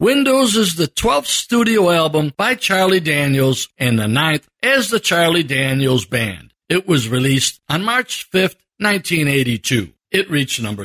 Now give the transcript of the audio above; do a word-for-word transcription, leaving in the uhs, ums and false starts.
Windows is the twelfth studio album by Charlie Daniels and the ninth as the Charlie Daniels Band. It was released on March fifth, nineteen eighty-two. It reached number